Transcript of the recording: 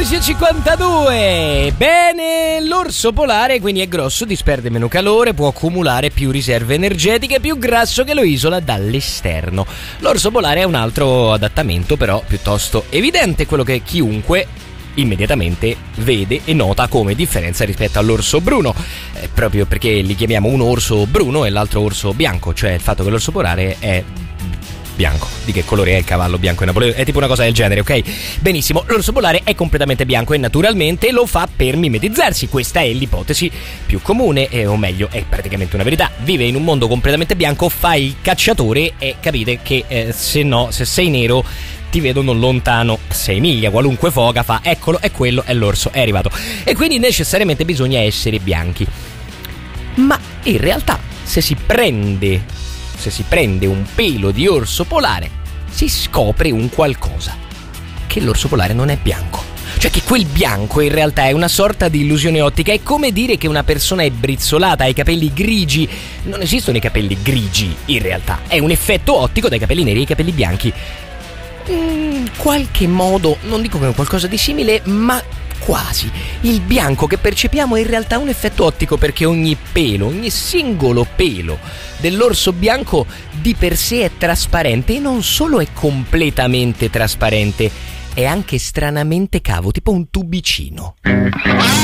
14:52. Bene, l'orso polare quindi è grosso, disperde meno calore, può accumulare più riserve energetiche, più grasso che lo isola dall'esterno. L'orso polare è un altro adattamento però piuttosto evidente, quello che chiunque immediatamente vede e nota come differenza rispetto all'orso bruno, proprio perché li chiamiamo un orso bruno e l'altro orso bianco, cioè il fatto che l'orso polare è bianco. Di che colore è il cavallo bianco in Napoleone? È tipo una cosa del genere, ok? Benissimo, l'orso polare è completamente bianco e naturalmente lo fa per mimetizzarsi. Questa è l'ipotesi più comune, o meglio, è praticamente una verità. Vive in un mondo completamente bianco, fa il cacciatore e capite che se sei nero ti vedono lontano 6 miglia, qualunque foca fa, eccolo, è quello, è l'orso, è arrivato. E quindi necessariamente bisogna essere bianchi. Ma in realtà se si prende un pelo di orso polare, si scopre un qualcosa: che l'orso polare non è bianco. Cioè che quel bianco in realtà è una sorta di illusione ottica. È come dire che una persona è brizzolata, ha i capelli grigi. Non esistono i capelli grigi in realtà, è un effetto ottico dai capelli neri ai capelli bianchi. In qualche modo, non dico che è qualcosa di simile, ma quasi. Il bianco che percepiamo è in realtà un effetto ottico, perché ogni singolo pelo dell'orso bianco di per sé è trasparente, e non solo è completamente trasparente, è anche stranamente cavo, tipo un tubicino.